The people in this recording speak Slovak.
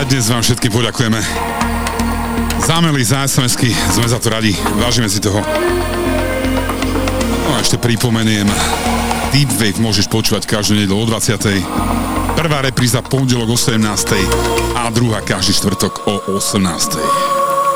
dnes vám všetkým poďakujeme. Za maily, za SMS-ky, sme za to radi, vážime si toho. No a ešte pripomeniem, Deep Wave môžeš počúvať každú nedeľu o 20. Prvá repríza pondelok o 17. a druhá každý štvrtok o 18.